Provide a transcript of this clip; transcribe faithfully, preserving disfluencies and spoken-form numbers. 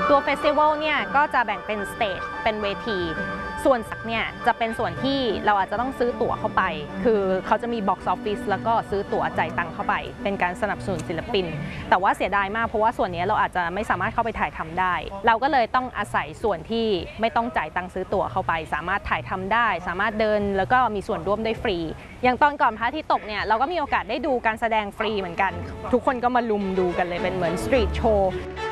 ตัวเฟสติวัลเนี่ยก็จะแบ่งเป็นสเตจเป็นเวทีส่วนสักเนี่ยจะเป็นส่วนที่เราอาจจะต้องซื้อตั๋วเข้าไปคือเขาจะมีบ็อกซ์ออฟฟิศแล้วก็ซื้อตั๋วจ่ายตังค์เข้าไปเป็นการสนับสนุนศิลปินแต่ว่าเสียดายมากเพราะว่าส่วนนี้เราอาจจะไม่สามารถเข้าไปถ่ายทำได้เราก็เลยต้องอาศัยส่วนที่ไม่ต้องจ่ายตังค์ซื้อตั๋วเข้าไปสามารถถ่ายทำได้สามารถเดินแล้วก็มีส่วนร่วมได้ฟรีอย่างตอนก่อนพระอาทิตย์ตกเนี่ยเราก็มีโอกาสได้ดูการแสดงฟรีเหมือนกันทุกคนก็มาลุมดูกันเลยเป็นเหมือนสตรีทโชว์